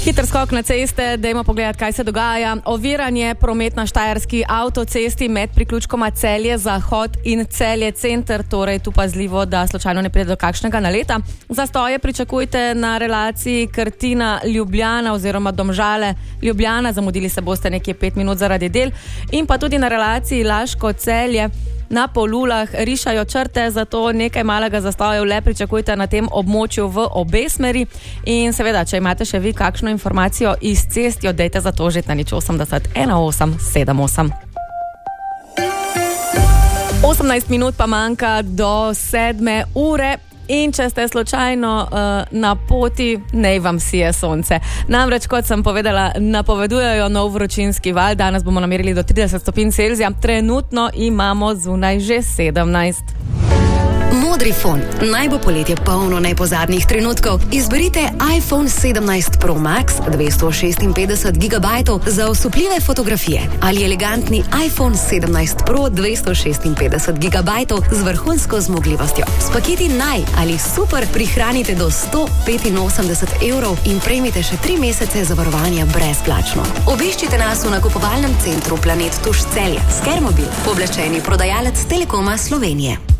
Hiter skok na ceste, dajmo pogledati, kaj se dogaja. Oviranje promet na štajerski avtocesti med priključkoma Celje Zahod in Celje Center, torej tu pazljivo, da slučajno ne pride do kakšnega naleta. Zastoje pričakujte na relaciji Krtina Ljubljana oziroma Domžale Ljubljana, zamudili se boste nekje 5 minut zaradi del, in pa tudi na relaciji Laško Celje. Na Polulah rišajo črte, zato nekaj malega zastojev le pričakujte na tem območju v obe smeri. In seveda, če imate še vi kakšno informacijo iz cest, jo dejte zatožiti na 080 1878. 18 minut pa manjka do 7 ure. In če ste slučajno na poti, naj vam sije sonce. Namreč, kot sem povedala, napovedujejo nov vročinski val. Danes bomo namerili do 30 stopinj Celzija. Trenutno imamo zunaj že 17. Modrifon. Naj bo poletje polno nepozabnih trenutkov. Izberite iPhone 17 Pro Max 256 GB za osupljive fotografije ali elegantni iPhone 17 Pro 256 GB z vrhunsko zmogljivostjo. S paketi Naj ali Super prihranite do 185 evrov in prejmite še 3 mesece zavarovanja brezplačno. Obiščite nas v nakupovalnem centru Planet Tuš Celje. Skermobil, pooblaščeni prodajalec Telekoma Slovenije.